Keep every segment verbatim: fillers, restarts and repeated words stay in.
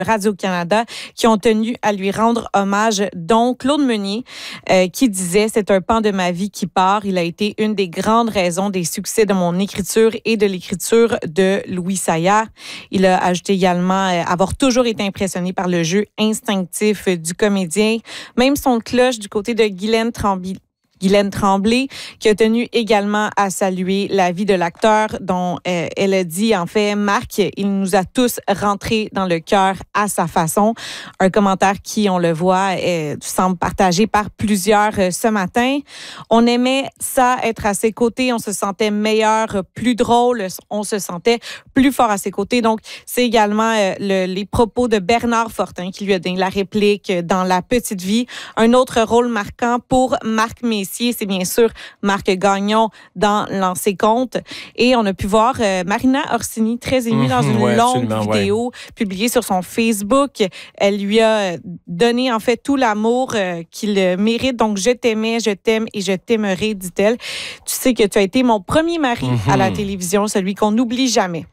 Radio-Canada qui ont tenu à lui rendre hommage, dont Claude Meunier, euh, qui disait « C'est un pan de ma vie qui part. Il a été une des grandes raisons des succès de mon écriture et de l'écriture de Louis Sayah. » Il a ajouté également euh, avoir toujours été impressionné par le jeu instinctif du comédien. Même son cloche du côté de Guylaine Tremblay. Guylaine Tremblay, qui a tenu également à saluer la vie de l'acteur dont euh, elle a dit, en fait, Marc, il nous a tous rentrés dans le cœur à sa façon. Un commentaire qui, on le voit, euh, semble partagé par plusieurs euh, ce matin. On aimait ça, être à ses côtés. On se sentait meilleur, plus drôle. On se sentait plus fort à ses côtés. Donc, c'est également euh, le, les propos de Bernard Fortin qui lui a donné la réplique dans La Petite Vie. Un autre rôle marquant pour Marc Messier, c'est bien sûr Marc Gagnon dans Lancer compte. Et on a pu voir euh, Marina Orsini très émue mmh, dans une ouais, longue vidéo ouais. publiée sur son Facebook. Elle lui a donné en fait tout l'amour euh, qu'il mérite. Donc, je t'aimais, je t'aime et je t'aimerai, dit-elle. Tu sais que tu as été mon premier mari mmh. à la télévision, celui qu'on n'oublie jamais.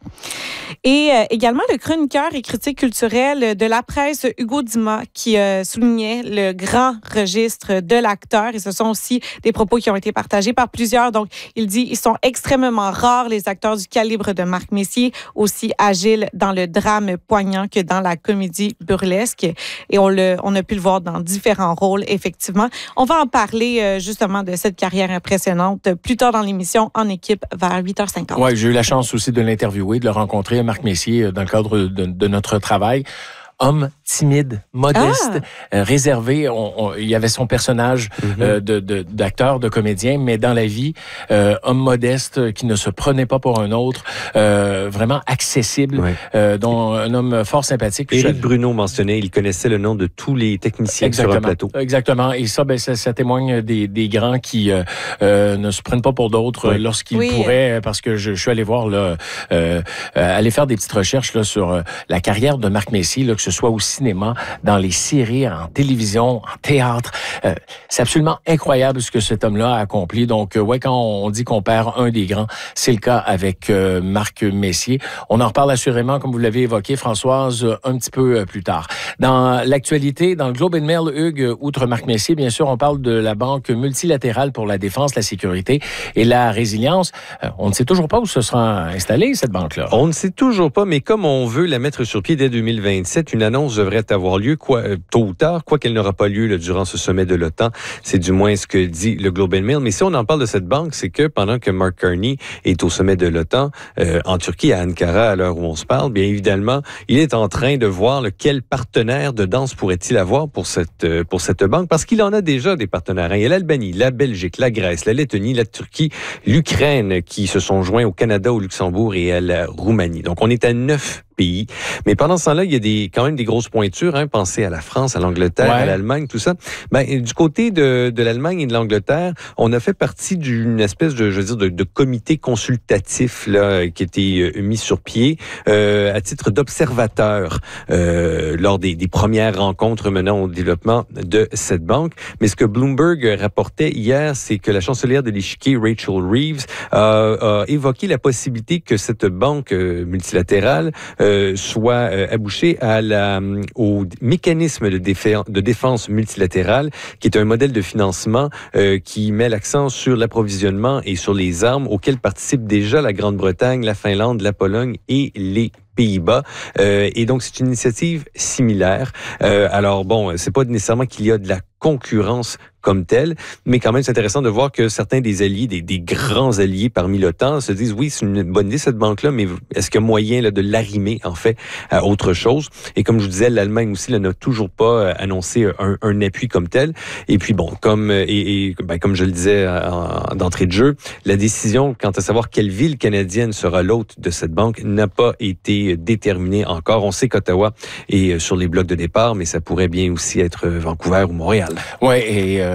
Et euh, également le chroniqueur et critique culturel de la presse, Hugo Dumas, qui euh, soulignait le grand registre de l'acteur. Et ce sont aussi des propos qui ont été partagés par plusieurs. Donc, il dit, ils sont extrêmement rares, les acteurs du calibre de Marc Messier, aussi agiles dans le drame poignant que dans la comédie burlesque. Et on, le, on a pu le voir dans différents rôles, effectivement. On va en parler euh, justement de cette carrière impressionnante plus tard dans l'émission en équipe vers huit heures cinquante. Oui, j'ai eu la chance aussi de l'interviewer, de le rencontrer, Marc Messier, dans le cadre de, de notre travail. Homme timide, modeste, ah. euh, réservé. On, on, il y avait son personnage mm-hmm. euh, de, de, d'acteur, de comédien, mais dans la vie, euh, homme modeste qui ne se prenait pas pour un autre, euh, vraiment accessible, oui. euh, dont un homme fort sympathique. Éric je... Bruno mentionnait, il connaissait le nom de tous les techniciens Exactement. sur un plateau. Exactement. Et ça, ben, ça, ça témoigne des, des grands qui euh, euh, ne se prennent pas pour d'autres oui. lorsqu'ils oui. pourraient, parce que je, je suis allé voir, là, euh, euh, aller faire des petites recherches là, sur euh, la carrière de Marc Messier, là, que ce soit au cinéma, dans les séries, en télévision, en théâtre. Euh, c'est absolument incroyable ce que cet homme-là a accompli. Donc, euh, ouais, quand on dit qu'on perd un des grands, c'est le cas avec euh, Marc Messier. On en reparle assurément, comme vous l'avez évoqué, Françoise, un petit peu plus tard. Dans l'actualité, dans le Globe and Mail, Hugues, outre Marc Messier, bien sûr, on parle de la Banque multilatérale pour la défense, la sécurité et la résilience. Euh, on ne sait toujours pas où ce sera installé, cette banque-là. On ne sait toujours pas, mais comme on veut la mettre sur pied dès deux mille vingt-sept, une annonce devrait avoir lieu quoi, euh, tôt ou tard, quoi qu'elle n'aura pas lieu là, durant ce sommet de l'OTAN. C'est du moins ce que dit le Globe and Mail. Mais si on en parle de cette banque, c'est que pendant que Mark Carney est au sommet de l'OTAN, euh, en Turquie, à Ankara, à l'heure où on se parle, bien évidemment, il est en train de voir là, quel partenaire de danse pourrait-il avoir pour cette, euh, pour cette banque, parce qu'il en a déjà des partenaires. Il y a l'Albanie, la Belgique, la Grèce, la Lettonie, la Turquie, l'Ukraine qui se sont joints au Canada, au Luxembourg et à la Roumanie. Donc, on est à neuf pays. Mais pendant ce temps-là, il y a des, quand même des grosses pointures. Hein. Pensez à la France, à l'Angleterre, ouais. à l'Allemagne, tout ça. Ben, du côté de, de l'Allemagne et de l'Angleterre, on a fait partie d'une espèce de, je veux dire, de, de comité consultatif là, qui a été mis sur pied euh, à titre d'observateur euh, lors des, des premières rencontres menant au développement de cette banque. Mais ce que Bloomberg rapportait hier, c'est que la chancelière de l'échiquier, Rachel Reeves, euh, a évoqué la possibilité que cette banque euh, multilatérale euh, soit euh, abouché à la, au mécanisme de, défé- de défense multilatérale, qui est un modèle de financement euh, qui met l'accent sur l'approvisionnement et sur les armes auxquelles participent déjà la Grande-Bretagne, la Finlande, la Pologne et les Pays-Bas. Euh, et donc, c'est une initiative similaire. Euh, alors, bon, c'est pas nécessairement qu'il y a de la concurrence comme telle, mais quand même, c'est intéressant de voir que certains des alliés, des, des grands alliés parmi l'OTAN se disent, oui, c'est une bonne idée, cette banque-là, mais est-ce qu'il y a moyen là, de l'arrimer, en fait, à autre chose? Et comme je vous disais, l'Allemagne aussi là, n'a toujours pas annoncé un, un appui comme tel. Et puis, bon, comme, et, et, ben, comme je le disais en, d'entrée de jeu, la décision quant à savoir quelle ville canadienne sera l'hôte de cette banque n'a pas été déterminée encore. On sait qu'Ottawa est sur les blocs de départ, mais ça pourrait bien aussi être Vancouver ou Montréal. Oui, et euh,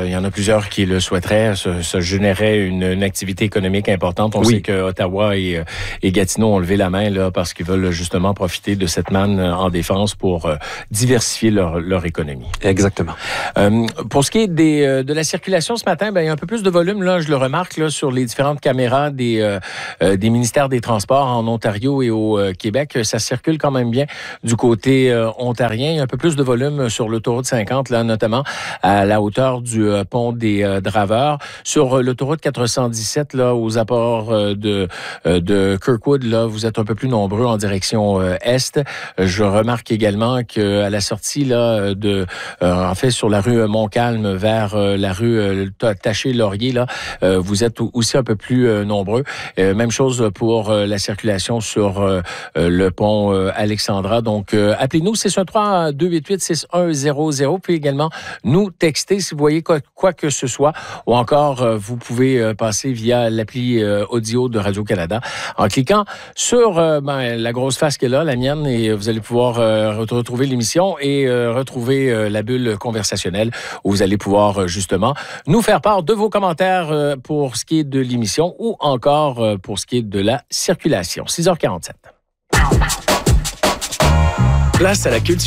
il y en a plusieurs qui le souhaiteraient. Ça, ça générait une, une activité économique importante. On oui. sait que Ottawa et, et Gatineau ont levé la main là parce qu'ils veulent justement profiter de cette manne en défense pour euh, diversifier leur, leur économie. Exactement. Euh, pour ce qui est des, euh, de la circulation ce matin, ben, il y a un peu plus de volume, là, je le remarque, là, sur les différentes caméras des, euh, euh, des ministères des Transports en Ontario et au euh, Québec. Ça circule quand même bien du côté euh, ontarien. Il y a un peu plus de volume sur l'autoroute cinquante, là, notamment à la hauteur du euh, pont des euh, Draveurs. Sur euh, l'autoroute quatre cent dix-sept, là, aux apports euh, de, euh, de Kirkwood, là, vous êtes un peu plus nombreux en direction euh, est. Je remarque également qu'à la sortie là, de, euh, en fait, sur la rue Montcalm vers euh, la rue euh, Taché-Laurier, là, euh, vous êtes aussi un peu plus euh, nombreux. Euh, même chose pour euh, la circulation sur euh, le pont euh, Alexandra. Donc, euh, appelez-nous six un trois, deux huit huit, six un zéro zéro. Puis également, nous texter si vous voyez quoi, quoi que ce soit. Ou encore, euh, vous pouvez euh, passer via l'appli euh, audio de Radio-Canada en cliquant sur euh, ben, la grosse face qui est là, la mienne, et vous allez pouvoir euh, retrouver l'émission et euh, retrouver euh, la bulle conversationnelle où vous allez pouvoir euh, justement nous faire part de vos commentaires euh, pour ce qui est de l'émission ou encore euh, pour ce qui est de la circulation. six heures quarante-sept. Place à la culture.